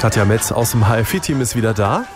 Katja Metz aus dem HR4-Team ist wieder da.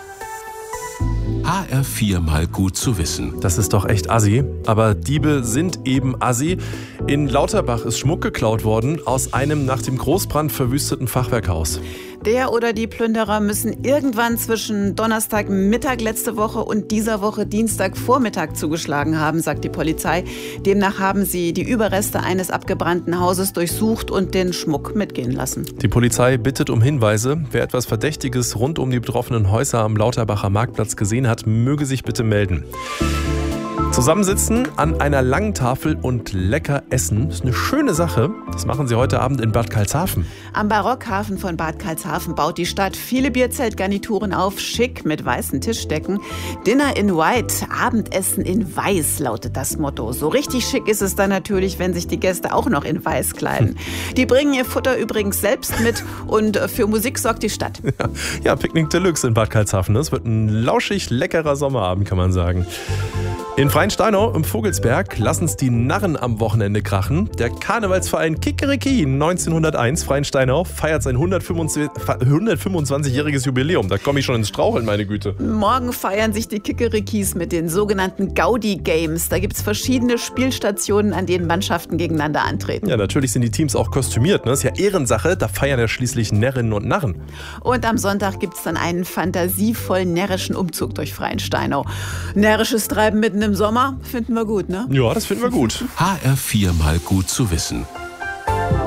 HR4 mal gut zu wissen. Das ist doch echt assi. Aber Diebe sind eben assi. In Lauterbach ist Schmuck geklaut worden aus einem nach dem Großbrand verwüsteten Fachwerkhaus. Der oder die Plünderer müssen irgendwann zwischen Donnerstagmittag letzte Woche und dieser Woche Dienstagvormittag zugeschlagen haben, sagt die Polizei. Demnach haben sie die Überreste eines abgebrannten Hauses durchsucht und den Schmuck mitgehen lassen. Die Polizei bittet um Hinweise. Wer etwas Verdächtiges rund um die betroffenen Häuser am Lauterbacher Marktplatz gesehen hat, möge sich bitte melden. Zusammensitzen an einer langen Tafel und lecker essen ist eine schöne Sache. Das machen sie heute Abend in Bad Karlshafen. Am Barockhafen von Bad Karlshafen baut die Stadt viele Bierzeltgarnituren auf, schick mit weißen Tischdecken. Dinner in White, Abendessen in Weiß lautet das Motto. So richtig schick ist es dann natürlich, wenn sich die Gäste auch noch in Weiß kleiden. Die bringen ihr Futter übrigens selbst mit und für Musik sorgt die Stadt. Ja, Picknick Deluxe in Bad Karlshafen. Das wird ein lauschig leckerer Sommerabend, kann man sagen. In Freinsteinau im Vogelsberg lassen's die Narren am Wochenende krachen. Der Karnevalsverein Kikeriki 1901 Freinsteinau feiert sein 125-jähriges Jubiläum. Da komme ich schon ins Straucheln, meine Güte. Morgen feiern sich die Kikerikis mit den sogenannten Gaudi Games. Da gibt's verschiedene Spielstationen, an denen Mannschaften gegeneinander antreten. Ja, natürlich sind die Teams auch kostümiert. Ne? Ist ja Ehrensache, da feiern ja schließlich Närrinnen und Narren. Und am Sonntag gibt's dann einen fantasievoll närrischen Umzug durch Freinsteinau. Närrisches Treiben mitten im Sommer finden wir gut, ne? Ja, das finden wir gut. HR4 mal gut zu wissen.